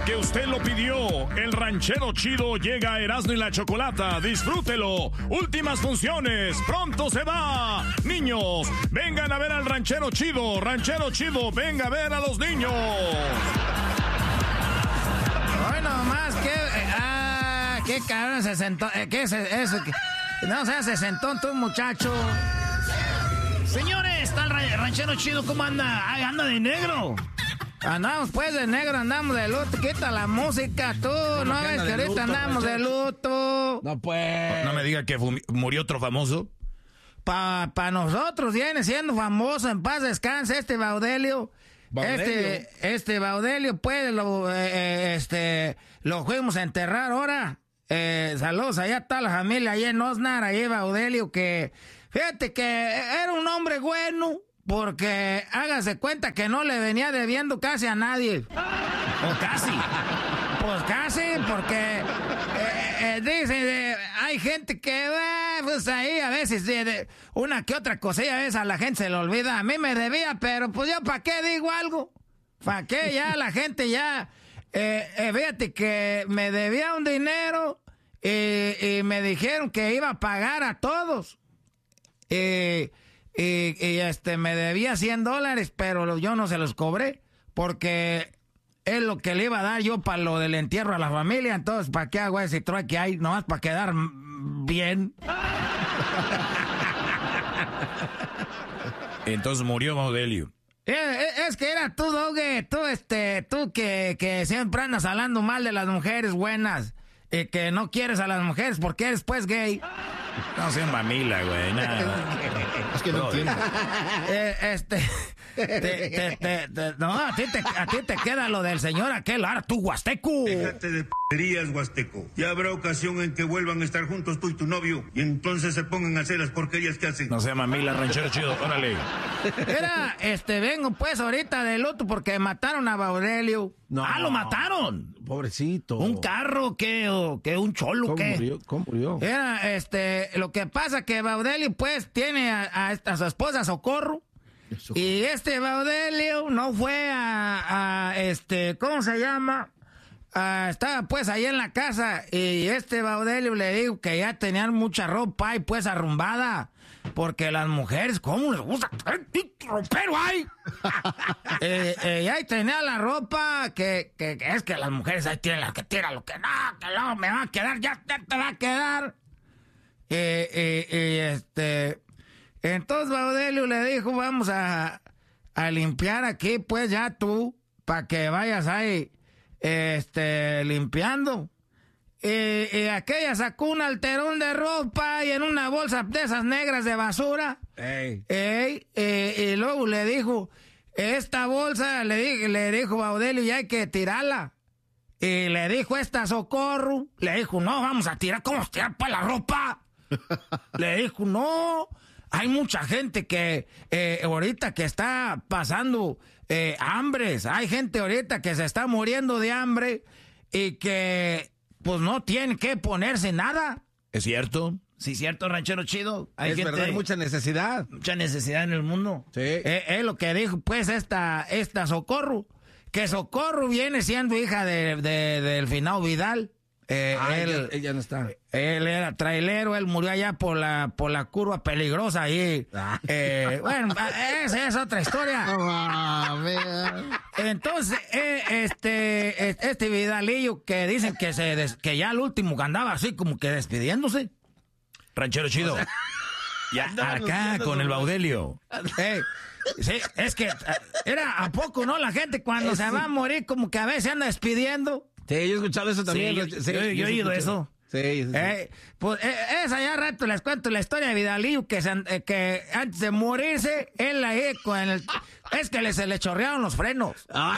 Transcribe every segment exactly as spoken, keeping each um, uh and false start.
porque usted lo pidió. El ranchero chido llega a Erasmo y la Chocolata. Disfrútelo. Últimas funciones. Pronto se va. Niños, vengan a ver al ranchero chido. Ranchero chido, venga a ver a los niños. Bueno, más que... Eh, ah, qué cabrón se sentó. Eh, ¿Qué es eso? ¿Qué? No, o sea, se sentó tu muchacho. Señores, está el ranchero chido. ¿Cómo anda? Ay, anda de negro. Andamos pues de negro, andamos de luto. Quita la música, tú. No, no ves que ahorita luto, andamos de luto. No, pues. No me diga que murió otro famoso. Pa, pa nosotros viene siendo famoso. En paz descanse este Baudelio. Baudelio. Este, este Baudelio, pues, lo, eh, este, lo fuimos a enterrar ahora. Eh, saludos, allá está la familia, allá en Osnar, allá Baudelio, que, fíjate que era un hombre bueno, porque hágase cuenta que no le venía debiendo casi a nadie. O casi. Pues casi, porque eh, eh, dice, eh, hay gente que va, eh, pues ahí a veces de, de una que otra cosilla, a veces a la gente se le olvida. A mí me debía, pero pues yo, ¿para qué digo algo? ¿Para qué? Ya la gente ya... Eh, eh, fíjate que me debía un dinero y, y me dijeron que iba a pagar a todos. Y, y, y este, me debía cien dólares, pero yo no se los cobré porque es lo que le iba a dar yo para lo del entierro a la familia. Entonces, ¿para qué hago ese trueque ahí? Nomás para quedar bien. Entonces murió Baudelio. Es que era tú, Doge, tú, este, tú que, que siempre andas hablando mal de las mujeres buenas, y que no quieres a las mujeres porque eres, pues, gay. No seas mamila, güey, nada. Es que no entiendo. Eh, este, te, te, te, te, no, a ti, te, a ti te queda lo del señor aquel, ahora tú, Huasteco. Déjate de p***erías, Huasteco. Ya habrá ocasión en que vuelvan a estar juntos tú y tu novio, y entonces se pongan a hacer las porquerías que hacen. No seas mamila, ranchero chido, órale. Era, este, vengo pues ahorita de luto porque mataron a Baudelio. No. Ah, lo mataron. Pobrecito. ¿Un carro qué? ¿O qué? ¿Un cholo ¿Cómo qué? Murió? ¿Cómo murió? Era, este, lo que pasa que Baudelio, pues, tiene a, a, a su esposa Socorro. Eso. Y este Baudelio no fue a, a este, ¿cómo se llama? Uh, estaba pues ahí en la casa y este Baudelio le dijo que ya tenían mucha ropa y pues arrumbada. Porque las mujeres, ¿cómo les gusta? ¡Ropero hay! eh, eh, y ahí tenía la ropa que, que, que es que las mujeres ahí tienen la que tira, lo que no, que no, me va a quedar, ya, ya te va a quedar. Y eh, eh, eh, este, entonces Baudelio le dijo, vamos a, a limpiar aquí, pues ya tú, para que vayas ahí, este, limpiando. Y, y aquella sacó un alterón de ropa y en una bolsa de esas negras de basura. Ey. Ey, eh, y luego le dijo, esta bolsa, le, di, le dijo Baudelio, ya hay que tirarla. Y le dijo esta Socorro, le dijo, no, vamos a tirar, ¿cómo tirar para la ropa? Le dijo, no, hay mucha gente que eh, ahorita que está pasando eh, hambres, hay gente ahorita que se está muriendo de hambre y que pues no tiene que ponerse nada. ¿Es cierto? Sí, cierto, ranchero chido. Hay es gente, verdad, hay mucha necesidad. Mucha necesidad en el mundo. Sí. Es eh, eh, lo que dijo, pues, esta, esta Socorro. Que Socorro viene siendo hija de, de, del finado Vidal. Eh, ah, él, ella, ella no está. Él era trailero, él murió allá por la, por la curva peligrosa ahí. Ah. Eh, bueno, esa es otra historia. Oh, entonces, eh, este, este Vidalillo que dicen que se des, que ya el último andaba así como que despidiéndose. Ranchero chido. O sea, ya acá con el Baudelio. Eh, sí, es que era a poco, ¿no? La gente cuando es, se va a morir como que a veces anda despidiendo. Sí, yo he escuchado eso también. Sí, yo, sí, yo, yo he oído eso. Sí, sí, sí. Eh, pues eh, esa ya rato les cuento la historia de Vidalillo que, se, eh, que antes de morirse, él ahí con el... Es que le, se le chorrearon los frenos. Ah.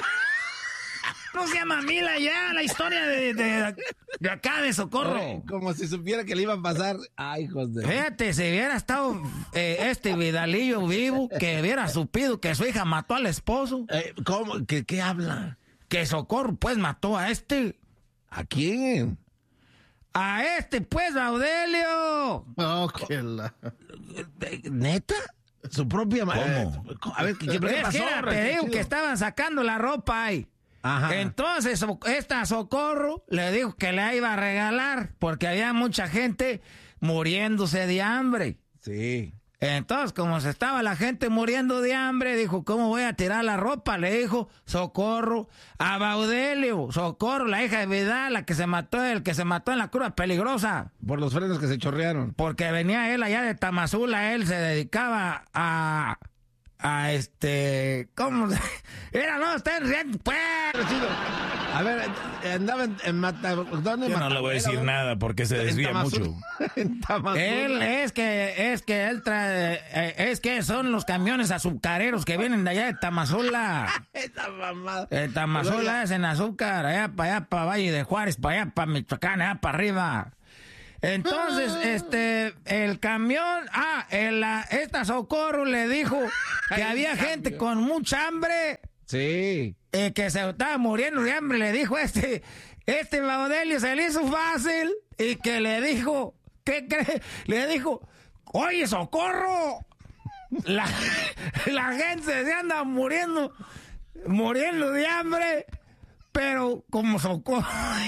No se llama Mila ya, la historia de, de, de acá de Socorro. Oh, como si supiera que le iba a pasar. Ay, hijos de... Fíjate, si hubiera estado eh, este Vidalillo vivo, que hubiera supido que su hija mató al esposo. Eh, ¿Cómo? ¿Qué, qué habla? Que Socorro, pues, mató a este. ¿A quién? A este, pues, Baudelio. Oh, qué la... ¿Neta? Su propia madre. ¿Cómo? A ver, ¿qué, qué pasó? Es que era, te digo que estaban sacando la ropa ahí. Ajá. Entonces, esta Socorro le dijo que le iba a regalar porque había mucha gente muriéndose de hambre. Sí. Entonces, como se estaba la gente muriendo de hambre, dijo, ¿cómo voy a tirar la ropa? Le dijo Socorro a Baudelio. Socorro, la hija de Vidal, la que se mató, el que se mató en la curva peligrosa. Por los frenos que se chorrearon. Porque venía él allá de Tamazula, él se dedicaba a... a este... ¿Cómo se...? Era, no, estén riendo, pues. A ver, andaba en, en Mata... ¿Dónde? Yo no le voy a decir nada porque se desvía mucho. En Tamazula. Él es que, es que él trae, eh, es que son los camiones azucareros que vienen de allá de Tamazula. Esa mamada. El Tamazula es en azúcar, allá para allá, para Valle de Juárez, para allá, para Michoacán, allá para arriba. Entonces, este, el camión, ah, el, esta Socorro le dijo que había gente con mucha hambre. Sí. Eh, que se estaba muriendo de hambre, le dijo este, este Baudelio se le hizo fácil y que le dijo, ¿qué cree? Le dijo, oye, Socorro, la, la gente se anda muriendo, muriendo de hambre, pero como Socorro...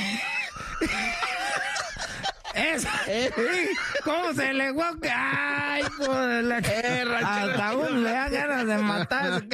Es, ¿cómo se le guaca? Ay, por la eh, hasta uno le da ganas de matar a ese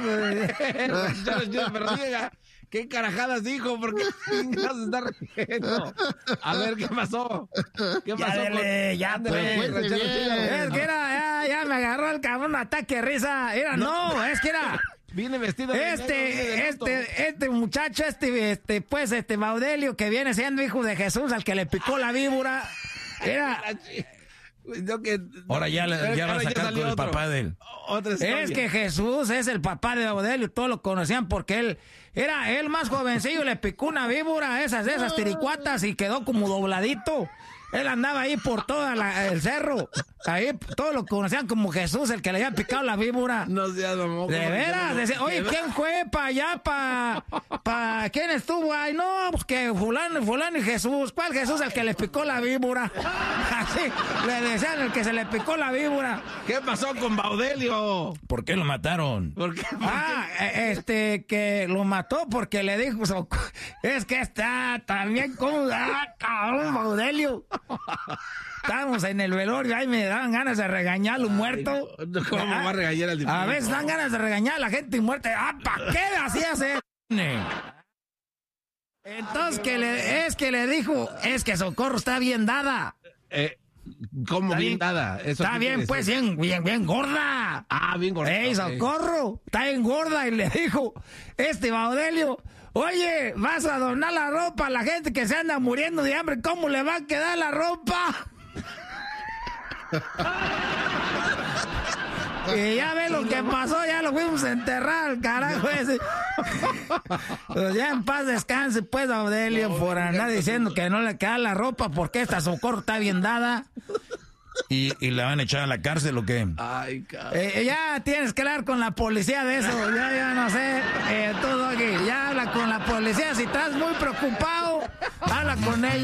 cabrón. ¿Qué carajadas dijo? ¿Por qué se está riendo? A ver, ¿qué pasó? ¿Qué pasó? Ya, dele, ya, pues, pues, es que era, ya, ya me agarró el cabrón un ataque de risa. Era, no, no es que era... Viene vestido de este, negro, este, este muchacho, este, este, pues, este Baudelio, que viene siendo hijo de Jesús, al que le picó la víbora, era... No, que, ahora ya, le, ya va a sacar con el otro, papá de él. Es que Jesús es el papá de Baudelio, todos lo conocían porque él era el más jovencillo, le picó una víbora, esas, esas tiricuatas, y quedó como dobladito. Él andaba ahí por todo el cerro. Ahí todos lo conocían como Jesús, el que le había picado la víbora. No seas mamón. De veras. Decía, oye, ¿quién fue para allá? ¿Para pa, quién estuvo ahí? No, pues que fulano, fulano y Jesús. ¿Cuál Jesús? El que le picó la víbora. Así le decían, el que se le picó la víbora. ¿Qué pasó con Baudelio? ¿Por qué lo mataron? ¿Por qué? ¿Por ah, qué? este, que lo mató porque le dijo, es que está también como, ah, cabrón, Baudelio. Estábamos en el velorio, ahí me daban ganas de regañar al muerto. ¿Cómo me va a regañar al difunto? A veces dan ganas de regañar a la gente muerta. Ah, ¿para qué hacías eso? Entonces, que le, es que le dijo, es que Socorro está bien dada. Eh, ¿Cómo bien, bien dada? Eso está bien, pues, bien, bien, bien gorda. Ah, bien gorda. Ey, Socorro, está bien gorda. Y le dijo, este Baudelio, oye, vas a donar la ropa a la gente que se anda muriendo de hambre. ¿Cómo le va a quedar la ropa? Y ya ve lo que pasó, ya lo fuimos a enterrar, carajo ese. Pero ya en paz descanse, pues, Baudelio, no, por andar diciendo que no le queda la ropa porque esta Socorro está bien dada. ¿Y, y la van a echar a la cárcel o qué? Ay, cabrón. Eh, ya tienes que hablar con la policía de eso. Ya, ya no sé. Eh, todo aquí. Ya habla con la policía. Si estás muy preocupado, habla con ellos.